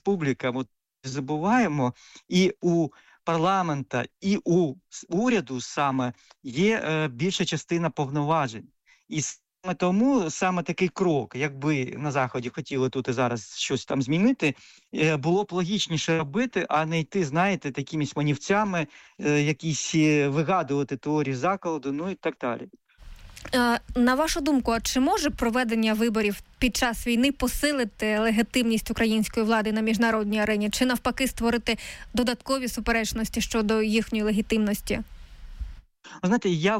республіка. От забуваємо, і у парламента, і у уряду саме є більша частина повноважень. І саме тому саме такий крок, якби на Заході хотіли тут і зараз щось там змінити, було б логічніше робити, а не йти, знаєте, такимись манівцями, якісь вигадувати теорії закладу, ну і так далі. На вашу думку, а чи може проведення виборів під час війни посилити легітимність української влади на міжнародній арені, чи навпаки створити додаткові суперечності щодо їхньої легітимності? Знаєте, я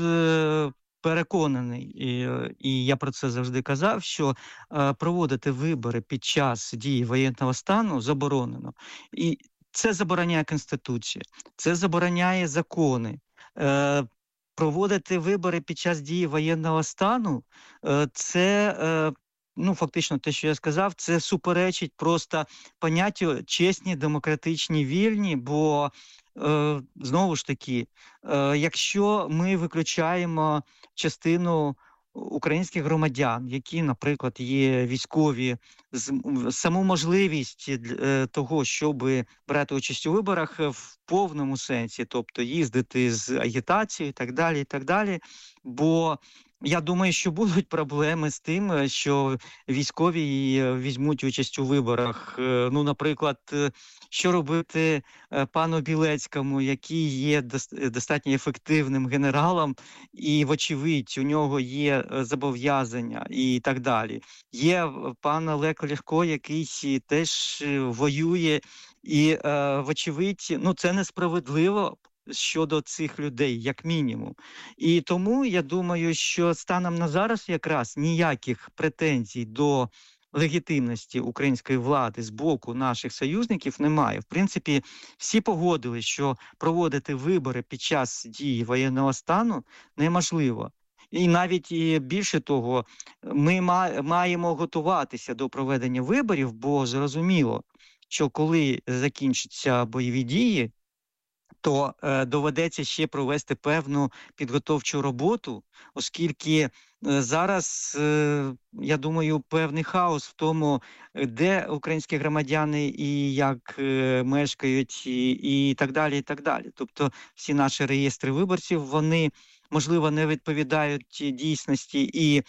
переконаний, і я про це завжди казав, що проводити вибори під час дії воєнного стану заборонено. І це забороняє Конституція, це забороняє закони. Проводити вибори під час дії воєнного стану – це, фактично те, що я сказав, це суперечить просто поняттю чесні, демократичні, вільні, бо, знову ж таки, якщо ми виключаємо частину українських громадян, які, наприклад, є військові, саму можливість того, щоб брати участь у виборах в повному сенсі, тобто їздити з агітацією і так далі, бо я думаю, що будуть проблеми з тим, що військові візьмуть участь у виборах. Наприклад, що робити пану Білецькому, який є достатньо ефективним генералом, і, вочевидь, у нього є зобов'язання і так далі. Є пан Олег Ляшко, який теж воює, і, вочевидь, це несправедливо щодо цих людей, як мінімум. І тому, я думаю, що станом на зараз якраз ніяких претензій до легітимності української влади з боку наших союзників немає. В принципі, всі погодились, що проводити вибори під час дії воєнного стану неможливо. І навіть більше того, ми маємо готуватися до проведення виборів, бо зрозуміло, що коли закінчаться бойові дії, то доведеться ще провести певну підготовчу роботу, оскільки зараз, я думаю, певний хаос в тому, де українські громадяни і як мешкають, і так далі, і так далі. Тобто всі наші реєстри виборців, вони, можливо, не відповідають дійсності, і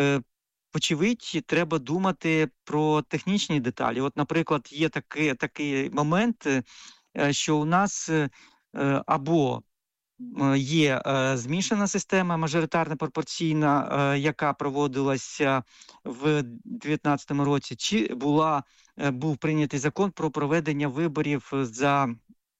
очевидь, треба думати про технічні деталі. От, наприклад, є такий момент, що у нас або є змішана система, мажоритарна пропорційна, яка проводилася в 2019 році, чи був прийнятий закон про проведення виборів за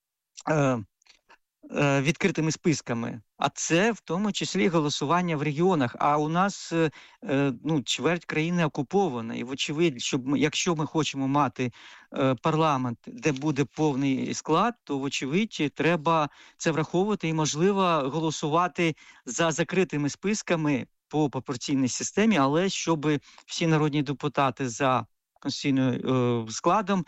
відкритими списками. А це в тому числі голосування в регіонах. А у нас чверть країни окупована. І вочевидь, якщо ми хочемо мати парламент, де буде повний склад, то вочевидь треба це враховувати і, можливо, голосувати за закритими списками по пропорційній системі, але щоб всі народні депутати за конституційним складом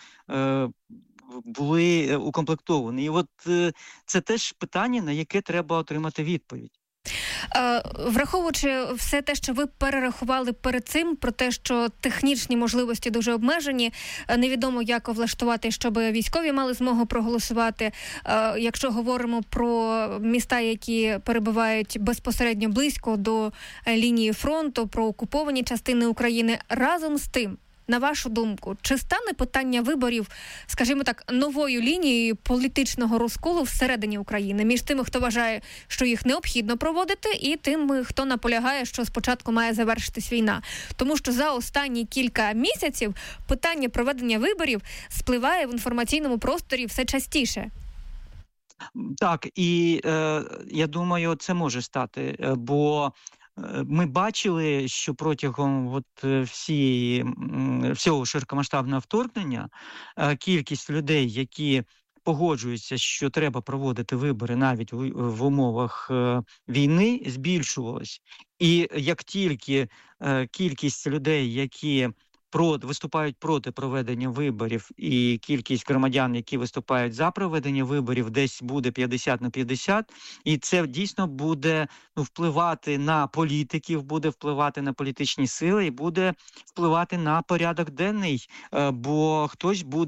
були укомплектовані. І от це теж питання, на яке треба отримати відповідь. Враховуючи все те, що ви перерахували перед цим, про те, що технічні можливості дуже обмежені, невідомо, як влаштувати, щоб військові мали змогу проголосувати. Якщо говоримо про міста, які перебувають безпосередньо близько до лінії фронту, про окуповані частини України, разом з тим, на вашу думку, чи стане питання виборів, скажімо так, новою лінією політичного розколу всередині України між тими, хто вважає, що їх необхідно проводити, і тими, хто наполягає, що спочатку має завершитись війна? Тому що за останні кілька місяців питання проведення виборів спливає в інформаційному просторі все частіше. Так, і я думаю, це може стати, бо ми бачили, що протягом всього широкомасштабного вторгнення кількість людей, які погоджуються, що треба проводити вибори навіть в умовах війни, збільшувалась. І як тільки кількість людей, які виступають проти проведення виборів, і кількість громадян, які виступають за проведення виборів, десь буде 50/50, і це дійсно буде впливати на політиків, буде впливати на політичні сили і буде впливати на порядок денний, бо хтось буде